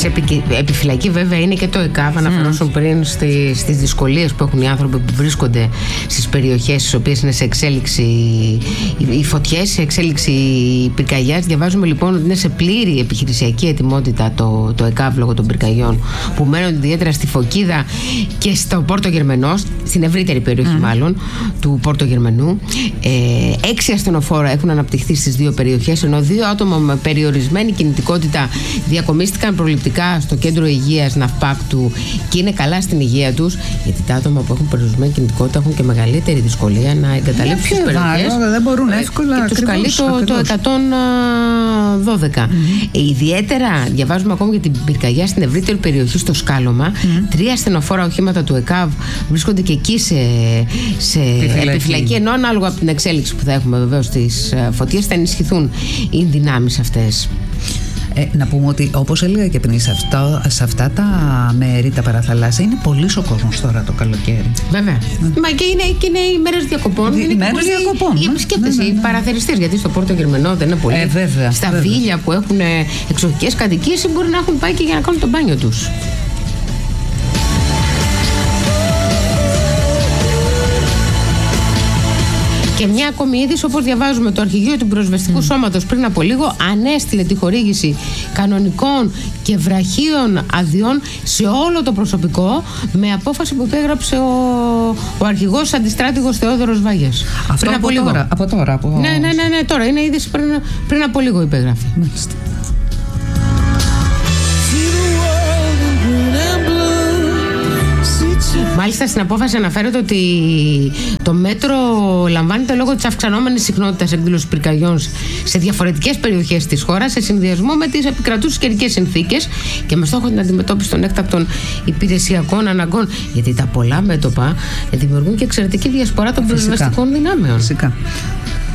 σε επιφυλακή βέβαια είναι και το ΕΚΑΒ. Αναφερόσουν πριν στις δυσκολίες που έχουν οι άνθρωποι που βρίσκονται στις περιοχές στις οποίες είναι σε εξέλιξη οι φωτιές, σε εξέλιξη πυρκαγιάς. Διαβάζουμε λοιπόν ότι είναι σε πλήρη επιχειρησιακή ετοιμότητα το ΕΚΑΒ λόγω των πυρκαγιών που μένουν ιδιαίτερα στη Φωκίδα και στο Πόρτο Γερμενό, στην ευρύτερη περιοχή μάλλον του Πόρτο Γερμενού. 6 ασθενοφόρα έχουν αναπτυχθεί στις δύο περιοχές, ενώ 2 άτομα με περιορισμένη κινητικότητα διακομίστηκαν προληπτικά στο κέντρο υγείας Ναυπάκτου και είναι καλά στην υγεία τους, γιατί τα άτομα που έχουν περιορισμένη κινητικότητα έχουν και μεγαλύτερη δυσκολία να εγκαταλείψουν τις περιοχές. Δεν μπορούν εύκολα. Και τους καλεί το 112. Ιδιαίτερα διαβάζουμε ακόμη για την πυρκαγιά στην ευρύτερη περιοχή στο Σκάλωμα. 3 ασθενοφόρα οχήματα του ΕΚΑΒ βρίσκονται και εκεί σε επιφυλακή, ενώ ανάλογα από την εξέλιξη που θα έχουμε βεβαίως στις φωτιές θα ενισχυθούν οι δυνάμεις αυτές. Να πούμε ότι όπως έλεγα και πριν, σε αυτά τα μέρη, τα παραθαλάσσια, είναι πολύς ο κόσμος τώρα το καλοκαίρι. Βέβαια. Μα και είναι οι μέρες διακοπών. Οι μέρες διακοπών. Οι επισκέπτες, οι παραθεριστές, γιατί στο Πόρτο Γερμενό δεν είναι πολύ. Βέβαια, στα βίλια που έχουν εξοχικές κατοικίες μπορεί να έχουν πάει και για να κάνουν το μπάνιο τους. Και μια ακόμη είδηση, όπως διαβάζουμε, το Αρχηγείο του Πυροσβεστικού Σώματος πριν από λίγο ανέστειλε τη χορήγηση κανονικών και βραχίων αδειών σε όλο το προσωπικό με απόφαση που υπέγραψε ο αρχηγός αντιστράτηγος Θεόδωρος Βάγιας. Αυτό από τώρα. Ναι, τώρα είναι είδηση πριν από λίγο υπέγραφε. Μάλιστα. Μάλιστα στην απόφαση αναφέρεται ότι το μέτρο λαμβάνεται λόγω της αυξανόμενης συχνότητας εκδήλωσης πυρκαγιών σε διαφορετικές περιοχές της χώρας σε συνδυασμό με τις επικρατούσες καιρικές συνθήκες και με στόχο την αντιμετώπιση των έκτακτων υπηρεσιακών αναγκών. Γιατί τα πολλά μέτωπα δημιουργούν και εξαιρετική διασπορά των πυροσβεστικών δυνάμεων. Φυσικά.